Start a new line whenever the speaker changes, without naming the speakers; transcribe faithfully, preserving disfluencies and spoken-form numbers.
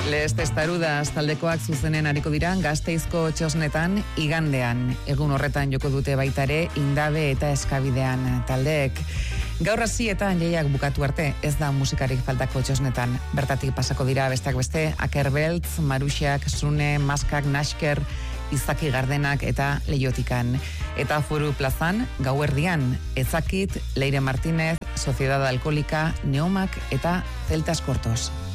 Les Testarudas taldekoak zuzenen ariko dira Gasteizko txosnetan igandean. Egun horretan joko dute baitare Indabe eta Eskabidean taldeek. Gaur hasi eta jaiak bukatu arte ez da musikarik faltako txosnetan. Bertatik pasako dira besteak beste Akerbeltz, Maruxak, Sune, Maskak, Nasker, Izaki Gardenak eta Leiotikan. Eta Foru Plazan, gauerdian, Ezakit, Leire Martínez, Sociedad Alkolika, Neomak eta Celtas Cortos.